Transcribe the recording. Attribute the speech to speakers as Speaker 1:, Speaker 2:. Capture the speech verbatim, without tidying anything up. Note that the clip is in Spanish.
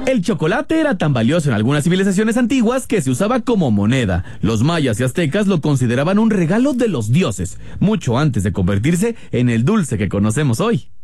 Speaker 1: El chocolate era tan valioso en algunas civilizaciones antiguas que se usaba como moneda. Los mayas y aztecas lo consideraban un regalo de los dioses, mucho antes de convertirse en el dulce que conocemos hoy.